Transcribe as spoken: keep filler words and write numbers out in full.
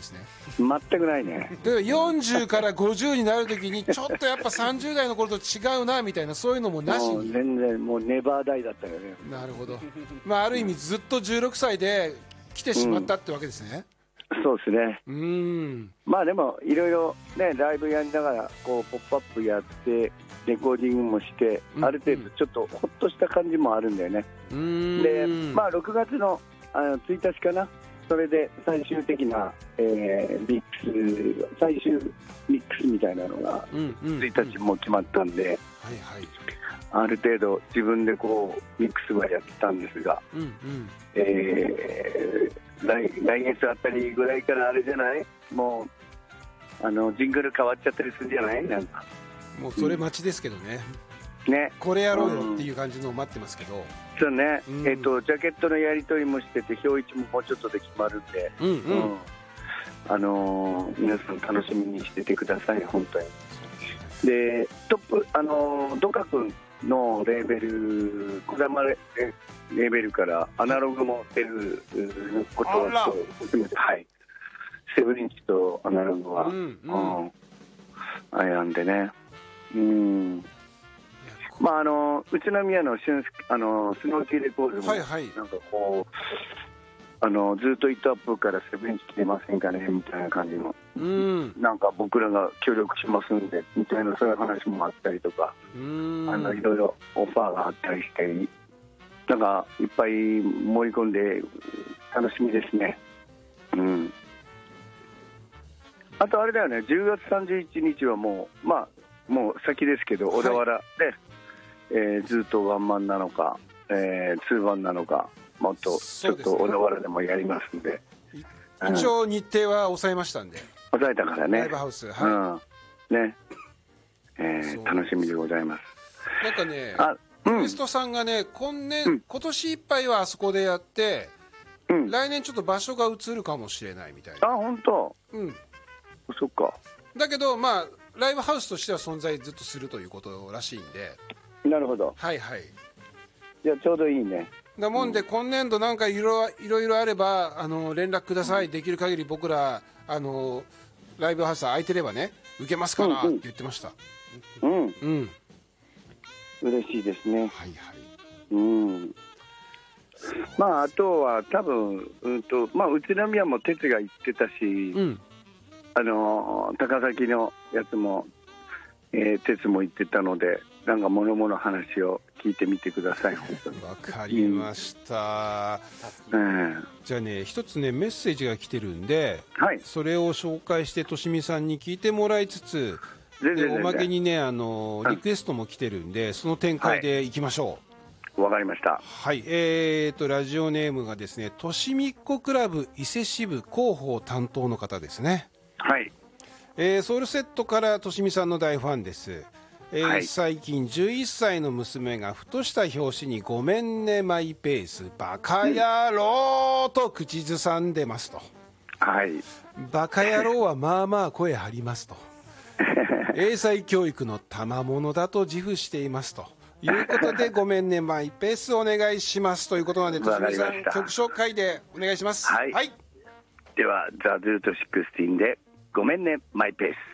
ですね。 全くないね。 でよんじゅうからごじゅうになるときにちょっとやっぱさんじゅう代の頃と違うなみたいな、そういうのもなしに。 もう全然もうネバーダイだったよね。 なるほど、まあ、ある意味ずっとじゅうろくさいで来てしまったってわけですね。 うん、そうですね。 うーん、 まあでもいろいろねライブやりながらこうポップアップやってレコーディングもして、うん、ある程度ちょっとほっとした感じもあるんだよね。 うーん、 でまあろくがつのあのついたちかな、それで最終的な、えー、ミックス最終ミックスみたいなのがついたちも決まったんで、うんうんうん、はいはい、ある程度自分でこうミックスはやってたんですが、うんうん、えー、来, 来月あたりぐらいからあれじゃない、もうあのジングル変わっちゃったりするじゃない、なんかもうそれ待ちですけどね、 うん、ね、これやろうよっていう感じのを待ってますけど、うん、 そうね、うん、えーと、ジャケットのやり取りもしてて表一ももうちょっとで決まるんで、うんうんうん、あのー、皆さん楽しみにしててください、本当に。でトップ、あのー、ドカ君のレーベル、児玉レーベルからアナログも出ることを含めて、はい、セブンインチとアナログは、うんうん、あれなんでね、うん、まああの宇都宮の俊あのスノーキーレコードも、はいはい、なんかこうあのずっとイットアップからセブンインチ来てませんかねみたいな感じの、うん、なんか僕らが協力しますんでみたいな、そういう話もあったりとか、うん、あのいろいろオファーがあったりして、なんかいっぱい盛り込んで楽しみですね。うん、あとあれだよね、じゅうがつさんじゅういちにちはもうまあもう先ですけど、小田原で、はい、えー、ずっとワンマンなのか、えー、ツーバンなのか、もっとちょっと小田原でもやりますんで、 一応日程は抑えましたんで、 抑えたからね、 ライブハウス、はい、 うん、ね、えー、楽しみでございます。 なんかね、クリストさんがね、今年、うん、今年いっぱいはあそこでやって、うん、来年ちょっと場所が移るかもしれないみたいな。 あ、本当。うん、そっか。 だけどまあライブハウスとしては存在ずっとするということらしいんで。 なるほど。 はいはい。 じゃあちょうどいいね。 だもんで、うん、今年度なんかいろいろいろあればあの連絡ください、うん、できる限り僕らあのライブハウス空いてればね受けますからって言ってました。うん、うんうん、 嬉しいですね。はいはい。 うん。まああとは多分うんとまあ宇都宮も哲が行ってたし、うん、あの高崎のやつも、えー、哲も行ってたので、なんかものもの話を聞いてみてください。わかりました、うん、じゃあね一つねメッセージが来てるんで、はい、それを紹介してとしみさんに聞いてもらいつつ、でおまけにねあのリクエストも来てるんで、うん、その展開でいきましょう。わ、はい、かりました。 はい、えーとラジオネームがですねとしみっこクラブ伊勢支部広報担当の方ですね。 はい、 えー、ソウルセットからとしみさんの大ファンです。えーはい、最近じゅういっさいの娘がふとした表紙にごめんねマイペースバカ野郎と口ずさんでますと、はい、バカ野郎はまあまあ声張りますと英才教育の賜物だと自負していますということでごめんねマイペースお願いしますということなので、としみさん曲紹介でお願いします。 はい、はい、ではザ・ルートじゅうろくでごめんねマイペース。